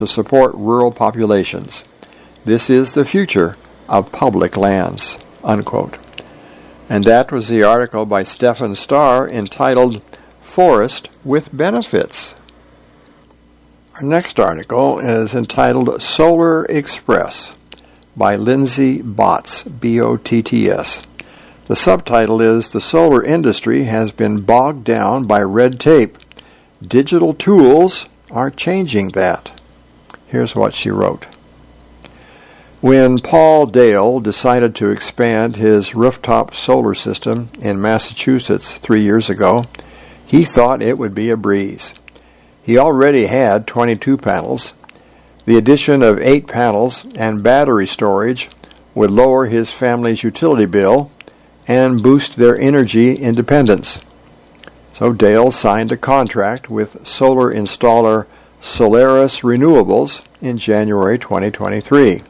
to support rural populations. This is the future of public lands," unquote. And that was the article by Stefan Starr entitled Forest with Benefits. Our next article is entitled Solar Express by Lindsay Botts, B-O-T-T-S. The subtitle is The Solar Industry Has Been Bogged Down by Red Tape. Digital Tools Are Changing That. Here's what she wrote. When Paul Dale decided to expand his rooftop solar system in Massachusetts 3 years ago, he thought it would be a breeze. He already had 22 panels. The addition of 8 panels and battery storage would lower his family's utility bill and boost their energy independence. So Dale signed a contract with solar installer Solaris Renewables in January 2023.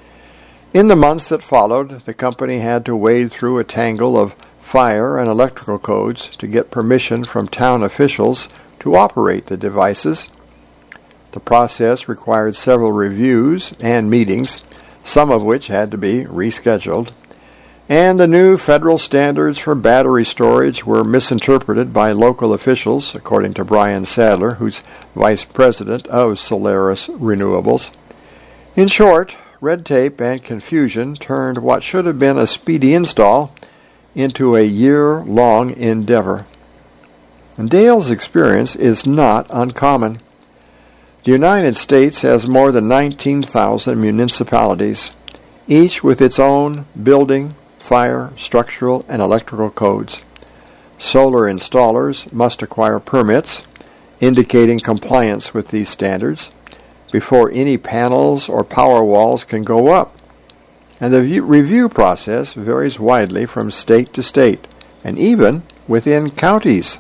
In the months that followed, the company had to wade through a tangle of fire and electrical codes to get permission from town officials to operate the devices. The process required several reviews and meetings, some of which had to be rescheduled. And the new federal standards for battery storage were misinterpreted by local officials, according to Brian Sadler, who's vice president of Solaris Renewables. In short, red tape and confusion turned what should have been a speedy install into a year-long endeavor. And Dale's experience is not uncommon. The United States has more than 19,000 municipalities, each with its own building, fire, structural, and electrical codes. Solar installers must acquire permits indicating compliance with these standards before any panels or power walls can go up. And the review process varies widely from state to state, and even within counties.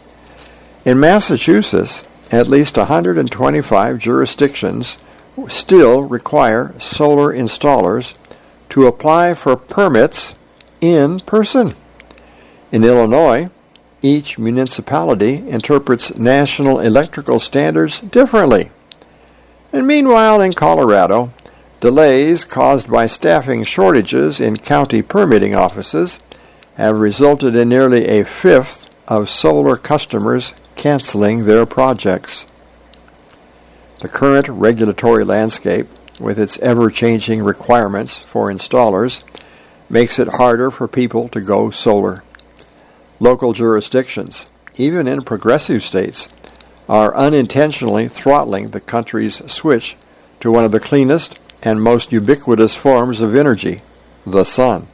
In Massachusetts, at least 125 jurisdictions still require solar installers to apply for permits in person. In Illinois, each municipality interprets national electrical standards differently. And meanwhile, in Colorado, delays caused by staffing shortages in county permitting offices have resulted in nearly a fifth of solar customers canceling their projects. The current regulatory landscape, with its ever-changing requirements for installers, makes it harder for people to go solar. Local jurisdictions, even in progressive states, are unintentionally throttling the country's switch to one of the cleanest and most ubiquitous forms of energy, the sun.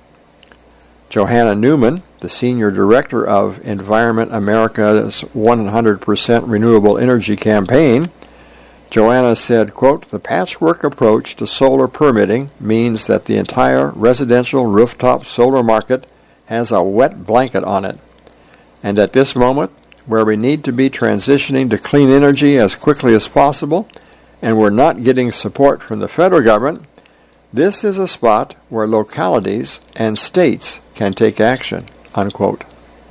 Johanna Newman, the Senior Director of Environment America's 100% Renewable Energy Campaign, Joanna said, quote, "The patchwork approach to solar permitting means that the entire residential rooftop solar market has a wet blanket on it. And at this moment, where we need to be transitioning to clean energy as quickly as possible, and we're not getting support from the federal government, this is a spot where localities and states can take action," unquote.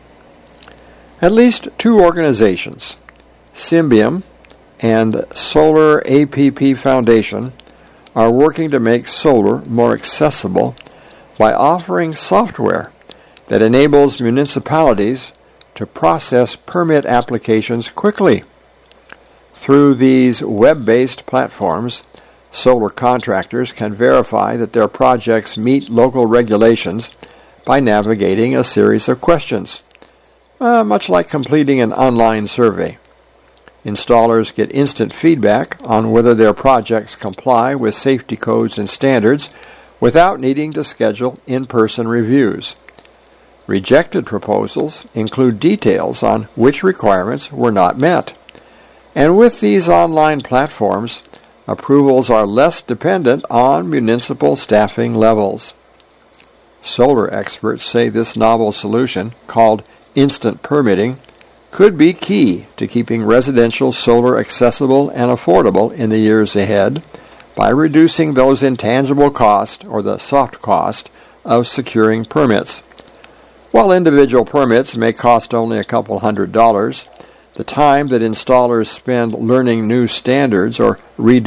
At least 2 organizations, Symbium and Solar APP Foundation, are working to make solar more accessible by offering software that enables municipalities to process permit applications quickly. Through these web-based platforms, solar contractors can verify that their projects meet local regulations by navigating a series of questions, much like completing an online survey. Installers get instant feedback on whether their projects comply with safety codes and standards without needing to schedule in-person reviews. Rejected proposals include details on which requirements were not met. And with these online platforms, approvals are less dependent on municipal staffing levels. Solar experts say this novel solution, called instant permitting, could be key to keeping residential solar accessible and affordable in the years ahead by reducing those intangible costs, or the soft cost, of securing permits. While individual permits may cost only a couple $100, The time that installers spend learning new standards or redoing